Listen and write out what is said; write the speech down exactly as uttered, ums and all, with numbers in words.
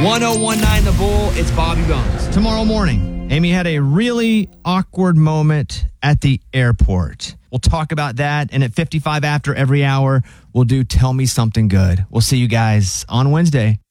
one oh one nine The Bull, it's Bobby Bones. Tomorrow morning, Amy had a really awkward moment at the airport. We'll talk about that. And at fifty-five after every hour, we'll do Tell Me Something Good. We'll see you guys on Wednesday.